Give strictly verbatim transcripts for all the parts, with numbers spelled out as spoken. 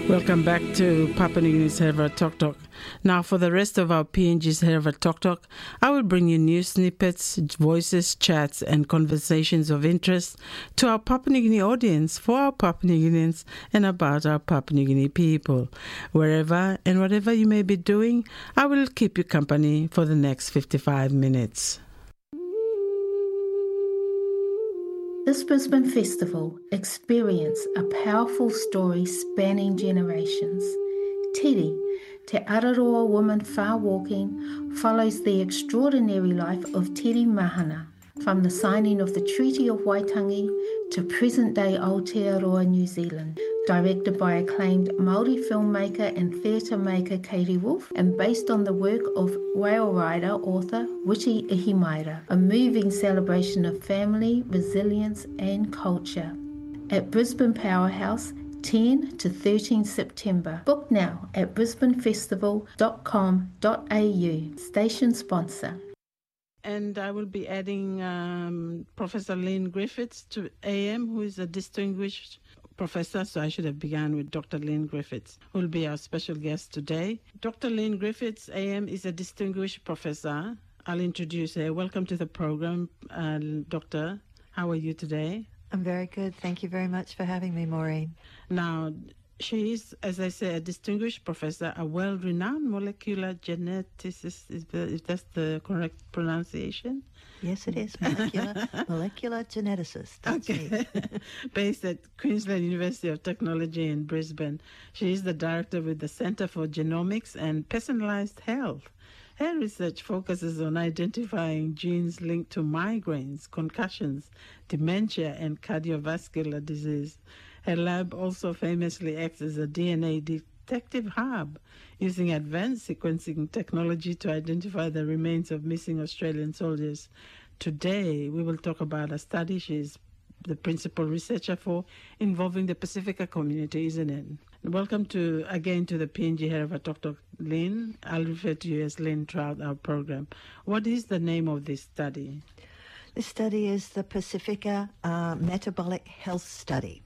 Welcome back to Papua New Guinea's Hereva Talk Talk. Now, for the rest of our P N G's Hereva Talk Talk, I will bring you news snippets, voices, chats, and conversations of interest to our Papua New Guinea audience, for our Papua New Guineans, and about our Papua New Guinea people. Wherever and whatever you may be doing, I will keep you company for the next fifty-five minutes. This Brisbane Festival experienced a powerful story spanning generations. Tiri, Te Araroa woman far walking, follows the extraordinary life of Tiri Mahana, from the signing of the Treaty of Waitangi to present-day Aotearoa, New Zealand. Directed by acclaimed Māori filmmaker and theatre maker Katie Wolf, and based on the work of whale rider author Witi Ihimaera, a moving celebration of family, resilience and culture. At Brisbane Powerhouse, ten to thirteen September. Book now at brisbane festival dot com dot a u. Station sponsor. And I will be adding um, Professor Lynn Griffiths to A M, who is a distinguished professor, so I should have begun with Doctor Lynn Griffiths, who will be our special guest today. Doctor Lynn Griffiths, A M, is a distinguished professor. I'll introduce her. Welcome to the program, uh, Doctor. How are you today? I'm very good. Thank you very much for having me, Maureen. Now, she is, as I say, a distinguished professor, a well-renowned molecular geneticist, if that's the correct pronunciation. Yes, it is. Molecular, molecular geneticist. That's okay. me. Based at Queensland University of Technology in Brisbane. She is the director with the Centre for Genomics and Personalised Health. Her research focuses on identifying genes linked to migraines, concussions, dementia, and cardiovascular disease. Her lab also famously acts as a D N A detective hub, using advanced sequencing technology to identify the remains of missing Australian soldiers. Today, we will talk about a study she is the principal researcher for, involving the Pacifica community, isn't it? Welcome to again to the P N G Hereva Talk Talk, Lynn. I'll refer to you as Lynn throughout our program. What is the name of this study? This study is the Pacifica uh, Metabolic Health Study.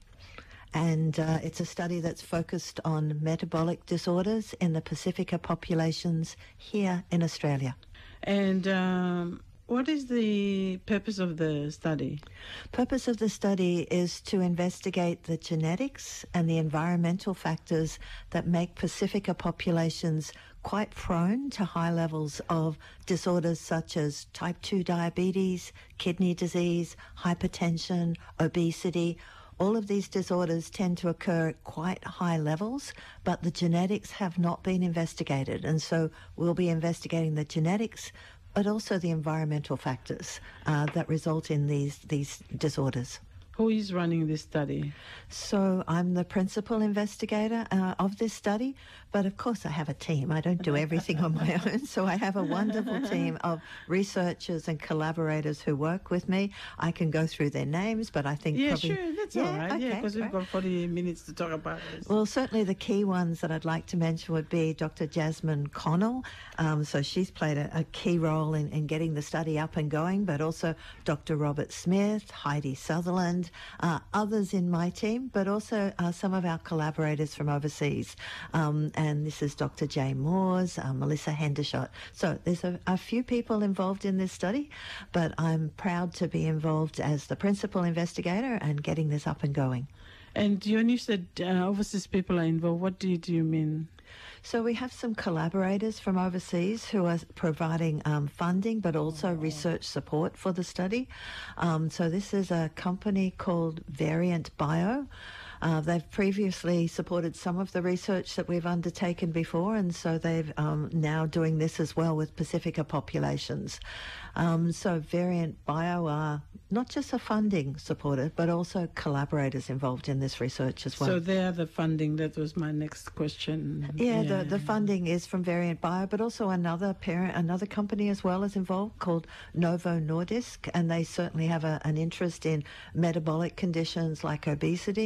And uh, it's a study that's focused on metabolic disorders in the Pacifica populations here in Australia. And um, what is the purpose of the study? Purpose of the study is to investigate the genetics and the environmental factors that make Pacifica populations quite prone to high levels of disorders such as type two diabetes, kidney disease, hypertension, obesity. All of these disorders tend to occur at quite high levels, but the genetics have not been investigated. And so we'll be investigating the genetics, but also the environmental factors uh, that result in these, these disorders. Who is running this study? So I'm the principal investigator uh, of this study, but of course I have a team. I don't do everything on my own, so I have a wonderful team of researchers and collaborators who work with me. I can go through their names, but I think yeah, probably... sure, that's yeah, all right, okay, yeah, because we've right. got forty minutes to talk about this. Well, certainly the key ones that I'd like to mention would be Doctor Jasmine Connell. Um, so she's played a, a key role in, in getting the study up and going, but also Doctor Robert Smith, Heidi Sutherland, Uh, others in my team, but also uh, some of our collaborators from overseas. Um, and this is Doctor Jay Moores, uh, Melissa Hendershot. So there's a, a few people involved in this study, but I'm proud to be involved as the principal investigator and getting this up and going. And when you said uh, overseas people are involved, what do you, do you mean? So we have some collaborators from overseas who are providing um, funding, but also research support for the study. Um, so this is a company called Variant Bio. Uh, they've previously supported some of the research that we've undertaken before, and so they've um, now doing this as well with Pacifica populations. Um, so Variant Bio are not just a funding supporter, but also collaborators involved in this research as well. So they are the funding. That was my next question. Yeah, yeah. The, the funding is from Variant Bio, but also another parent, another company as well is involved called Novo Nordisk, and they certainly have a, an interest in metabolic conditions like obesity, and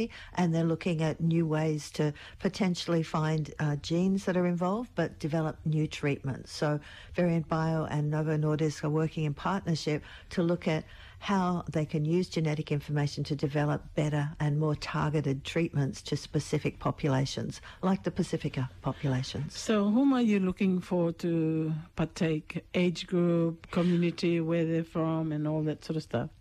and they're looking at new ways to potentially find uh, genes that are involved, but develop new treatments. So Variant Bio and Novo Nordisk are working in partnership to look at how they can use genetic information to develop better and more targeted treatments to specific populations, like the Pacifica populations. So whom are you looking for to partake? Age group, community, where they're from, and all that sort of stuff?